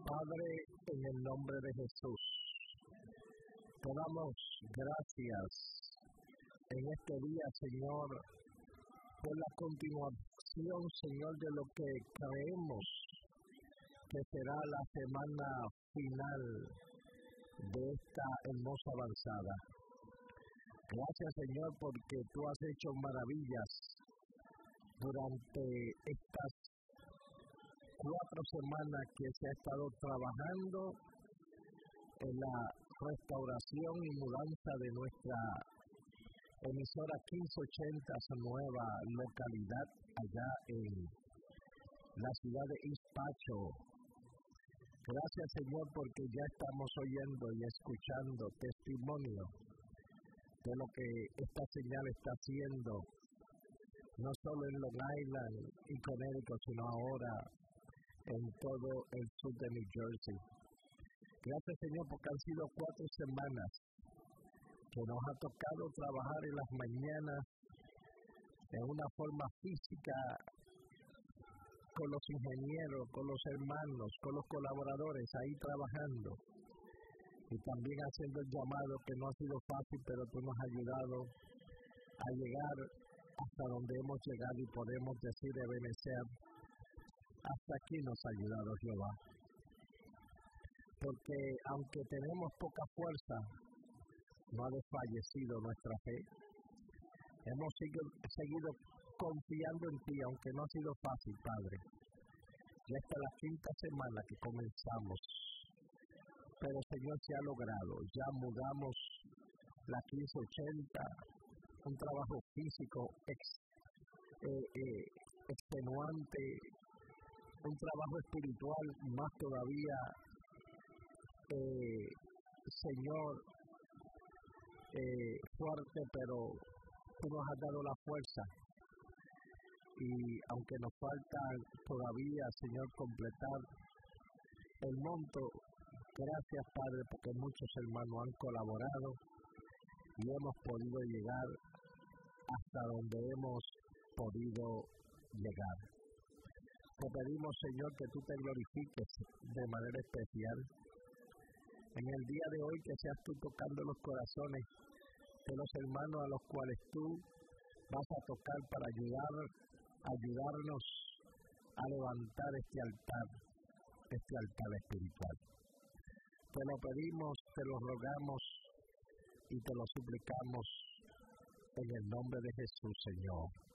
Padre, en el nombre de Jesús, te damos gracias en este día, Señor, por la continuación, Señor, de lo que creemos que será la semana final de esta hermosa avanzada. Gracias, Señor, porque tú has hecho maravillas durante estas 4 semanas que se ha estado trabajando en la restauración y mudanza de nuestra emisora 1580 a su nueva localidad allá en la ciudad de East Pacho. Gracias, Señor, porque ya estamos oyendo y escuchando testimonio de lo que esta señal está haciendo, no solo en Long Island y Connecticut, sino ahora en todo el sur de New Jersey. Gracias, Señor, porque han sido 4 semanas que nos ha tocado trabajar en las mañanas en una forma física con los ingenieros, con los hermanos, con los colaboradores ahí trabajando y también haciendo el llamado que no ha sido fácil, pero tú nos has ayudado a llegar hasta donde hemos llegado y podemos decir Ebenezer, hasta aquí nos ha ayudado Jehová. Porque aunque tenemos poca fuerza, no ha desfallecido nuestra fe. Hemos seguido confiando en ti, aunque no ha sido fácil, Padre. Ya está la 5ª semana que comenzamos. Pero, Señor, se ha logrado. Ya mudamos la 1580, un trabajo físico extenuante, un trabajo espiritual más todavía, Señor, fuerte, pero tú nos has dado la fuerza y aunque nos falta todavía, Señor, completar el monto, gracias, Padre, porque muchos hermanos han colaborado y hemos podido llegar hasta donde hemos podido llegar. Te pedimos, Señor, que tú te glorifiques de manera especial en el día de hoy, que seas tú tocando los corazones de los hermanos a los cuales tú vas a tocar para ayudarnos a levantar este altar espiritual. Te lo pedimos, te lo rogamos y te lo suplicamos en el nombre de Jesús, Señor.